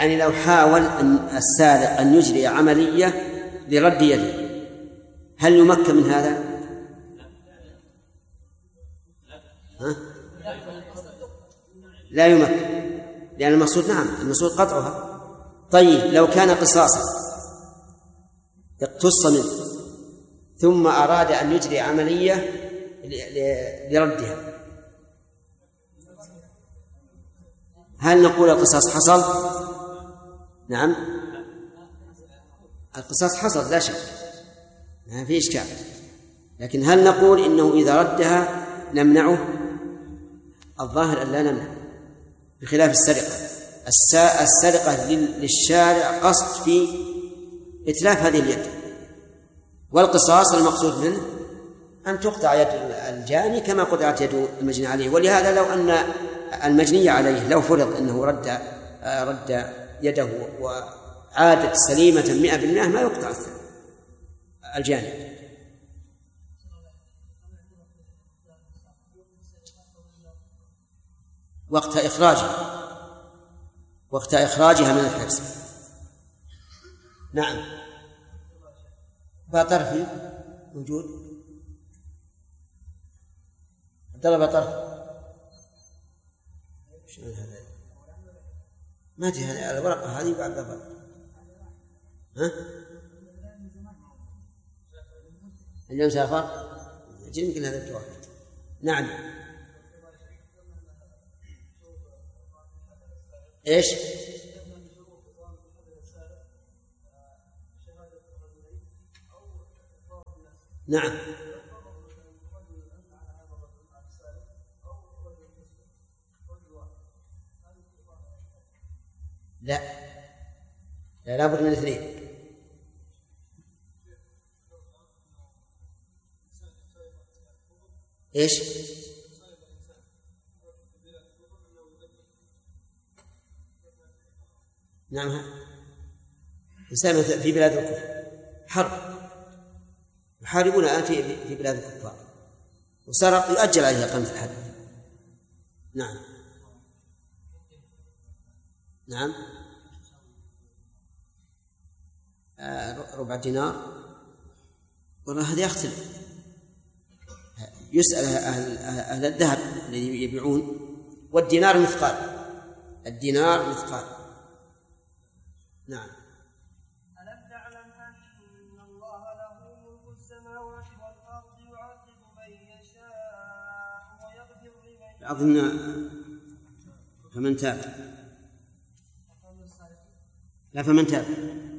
يعني لو حاول السارق أن يجري عملية لرد يده، هل يمكن من هذا؟ لا يمكن، لأن المقصود المقصود قطعها. طيب لو كان قصاصا اقتص منه ثم أراد أن يجري عملية لردها، هل نقول القصاص حصل؟ نعم، القصاص حصل لا شك، ما في إشكال، لكن هل نقول إنه إذا ردها نمنعه؟ الظاهر أن لا نمنع، بخلاف السرقة. السرقة للشارع قصد في إتلاف هذه اليد، والقصاص المقصود منه أن تقطع يد الجاني كما قطعت يد المجني عليه. ولهذا لو أن المجني عليه لو فرض أنه رد يده وعادت سليمة 100% ما يقطع الجاني. وقت إخراجها من الحبس. نعم. باطرفي موجود، طلب طرف ما تي هذه الورقة هذه بعد ضبط. اليوم سافر يمكن هذا الجواب. نعم. إيش؟ نعم. لا بد من اثنين. إيش؟ نعم، إنسان في بلاد الكفر حرب يحاربون الآن في بلاد الكفار وسرق يؤجل عليه إقامة الحد. نعم. ربع دينار، والله هذا يختلف، يسأل أهل الذهب الذي يبيعون، والدينار مثقال، الدينار مثقال. نعم. ألم تعلم أن الله له ملك السماوات والأرض يعذب من يشاء ويغفر لمن يشاء. أظن فمن تاب. لا، فمن تاب.